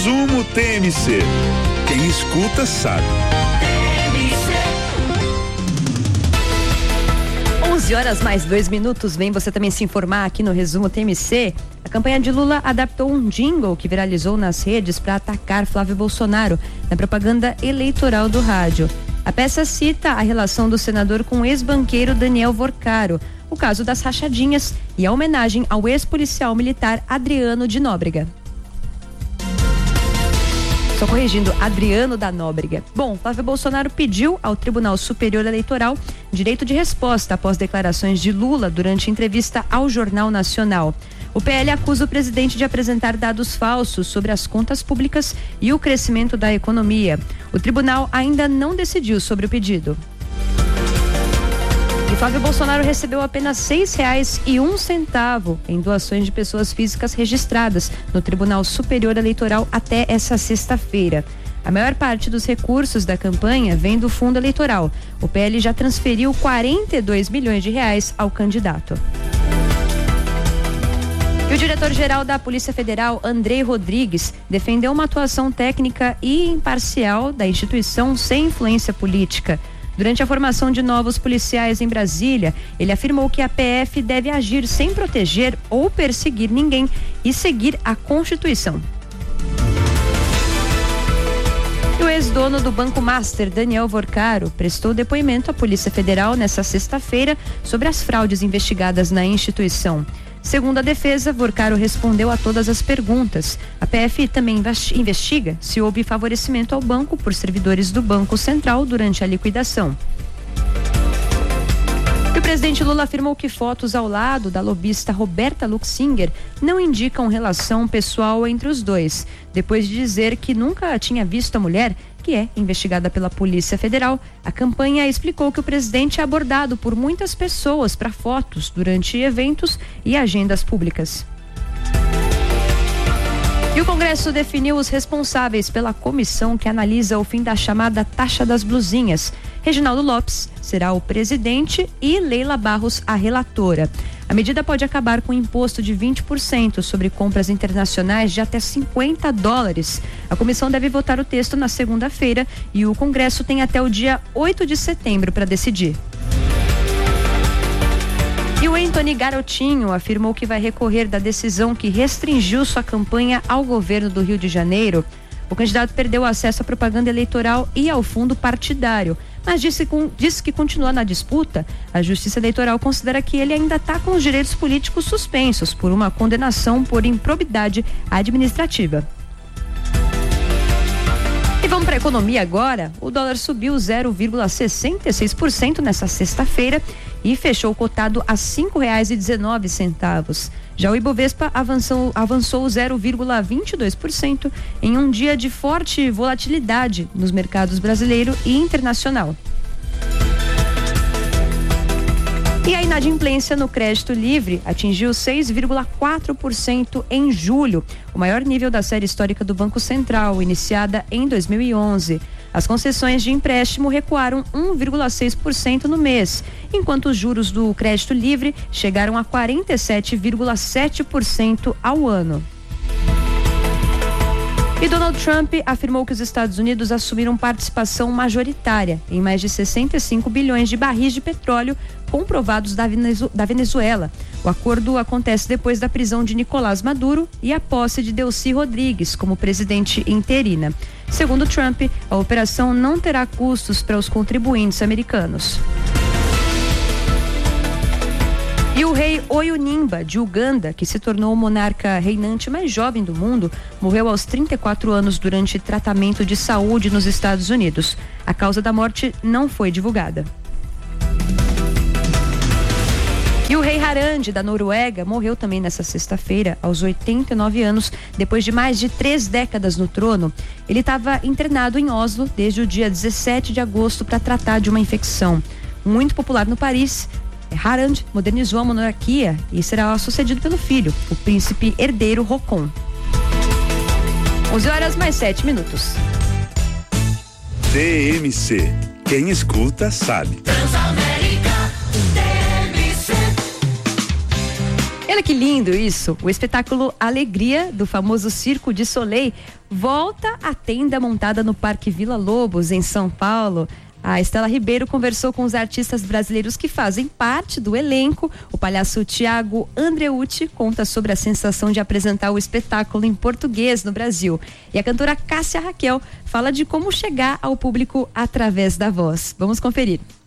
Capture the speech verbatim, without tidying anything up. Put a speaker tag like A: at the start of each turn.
A: Resumo T M C. Quem escuta sabe.
B: onze horas mais dois minutos. Vem você também se informar aqui no Resumo T M C. A campanha de Lula adaptou um jingle que viralizou nas redes para atacar Flávio Bolsonaro na propaganda eleitoral do rádio. A peça cita a relação do senador com o ex-banqueiro Daniel Vorcaro, o caso das rachadinhas e a homenagem ao ex-policial militar Adriano de Nóbrega. Só corrigindo, Adriano da Nóbrega. Bom, Flávio Bolsonaro pediu ao Tribunal Superior Eleitoral direito de resposta após declarações de Lula durante entrevista ao Jornal Nacional. O P L acusa o presidente de apresentar dados falsos sobre as contas públicas e o crescimento da economia. O tribunal ainda não decidiu sobre o pedido. E Flávio Bolsonaro recebeu apenas seis reais e um centavo em doações de pessoas físicas registradas no Tribunal Superior Eleitoral até essa sexta-feira. A maior parte dos recursos da campanha vem do fundo eleitoral. O P L já transferiu quarenta e dois milhões de reais ao candidato. E o diretor-geral da Polícia Federal, Andrei Rodrigues, defendeu uma atuação técnica e imparcial da instituição sem influência política. Durante a formação de novos policiais em Brasília, ele afirmou que a P F deve agir sem proteger ou perseguir ninguém e seguir a Constituição. E o ex-dono do Banco Master, Daniel Vorcaro, prestou depoimento à Polícia Federal nesta sexta-feira sobre as fraudes investigadas na instituição. Segundo a defesa, Vorcaro respondeu a todas as perguntas. A P F também investiga se houve favorecimento ao banco por servidores do Banco Central durante a liquidação. E o presidente Lula afirmou que fotos ao lado da lobista Roberta Luxinger não indicam relação pessoal entre os dois, depois de dizer que nunca tinha visto a mulher, que é investigada pela Polícia Federal. A campanha explicou que o presidente é abordado por muitas pessoas para fotos durante eventos e agendas públicas. E o Congresso definiu os responsáveis pela comissão que analisa o fim da chamada taxa das blusinhas. Reginaldo Lopes será o presidente e Leila Barros a relatora. A medida pode acabar com um imposto de vinte por cento sobre compras internacionais de até cinquenta dólares. A comissão deve votar o texto na segunda-feira e o Congresso tem até o dia oito de setembro para decidir. E o Antony Garotinho afirmou que vai recorrer da decisão que restringiu sua campanha ao governo do Rio de Janeiro. O candidato perdeu acesso à propaganda eleitoral e ao fundo partidário, mas disse, disse que continua na disputa. A Justiça Eleitoral considera que ele ainda está com os direitos políticos suspensos por uma condenação por improbidade administrativa. E vamos para a economia agora. O dólar subiu zero vírgula sessenta e seis por cento nessa sexta-feira e fechou cotado a cinco reais e dezenove centavos. Já o Ibovespa avançou, avançou zero vírgula vinte e dois por cento em um dia de forte volatilidade nos mercados brasileiro e internacional. E a inadimplência no crédito livre atingiu seis vírgula quatro por cento em julho, o maior nível da série histórica do Banco Central, iniciada em dois mil e onze. As concessões de empréstimo recuaram um vírgula seis por cento no mês, enquanto os juros do crédito livre chegaram a quarenta e sete vírgula sete por cento ao ano. E Donald Trump afirmou que os Estados Unidos assumiram participação majoritária em mais de sessenta e cinco bilhões de barris de petróleo comprovados da Venezuela. O acordo acontece depois da prisão de Nicolás Maduro e a posse de Delcy Rodrigues como presidente interina. Segundo Trump, a operação não terá custos para os contribuintes americanos. E o rei Oyunimba, de Uganda, que se tornou o monarca reinante mais jovem do mundo, morreu aos trinta e quatro anos durante tratamento de saúde nos Estados Unidos. A causa da morte não foi divulgada. E o rei Harald, da Noruega, morreu também nessa sexta-feira, aos oitenta e nove anos, depois de mais de três décadas no trono. Ele estava internado em Oslo desde o dia dezessete de agosto para tratar de uma infecção. Muito popular no país, Harald modernizou a monarquia e será sucedido pelo filho, o príncipe herdeiro Haakon. onze horas mais sete minutos.
A: T M C. Quem escuta sabe.
B: Ele Olha que lindo isso. O espetáculo Alegria, do famoso Circo de Soleil, volta à tenda montada no Parque Vila Lobos, em São Paulo. A Estela Ribeiro conversou com os artistas brasileiros que fazem parte do elenco. O palhaço Thiago Andreucci conta sobre a sensação de apresentar o espetáculo em português no Brasil. E a cantora Cássia Raquel fala de como chegar ao público através da voz. Vamos conferir.